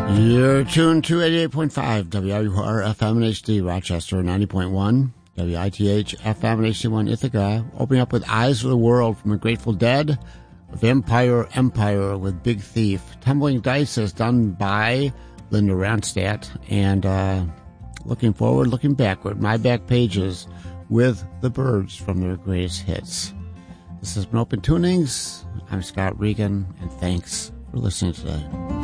You're tuned to 88.5 WRUR FM and HD Rochester, 90.1 WITH FM and HD1 Ithaca. Opening up with Eyes of the World from the Grateful Dead, Vampire Empire with Big Thief. Tumbling Dice is done by Linda Ronstadt. And looking forward, looking backward, My Back Pages with The Byrds from their greatest hits. This has been Open Tunings. I'm Scott Regan, and thanks for listening today.